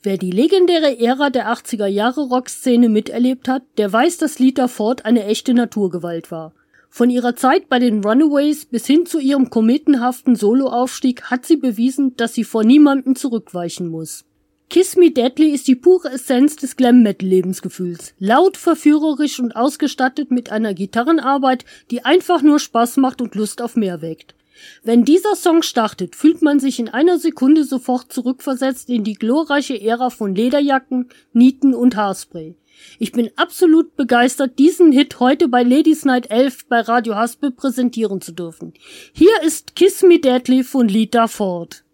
Wer die legendäre Ära der 80er-Jahre-Rockszene miterlebt hat, der weiß, dass Lita Ford eine echte Naturgewalt war. Von ihrer Zeit bei den Runaways bis hin zu ihrem kometenhaften Soloaufstieg hat sie bewiesen, dass sie vor niemandem zurückweichen muss. Kiss Me Deadly ist die pure Essenz des Glam-Metal-Lebensgefühls. Laut, verführerisch und ausgestattet mit einer Gitarrenarbeit, die einfach nur Spaß macht und Lust auf mehr weckt. Wenn dieser Song startet, fühlt man sich in einer Sekunde sofort zurückversetzt in die glorreiche Ära von Lederjacken, Nieten und Haarspray. Ich bin absolut begeistert, diesen Hit heute bei Ladies Night 11 bei Radio Haspel präsentieren zu dürfen. Hier ist Kiss Me Deadly von Lita Ford.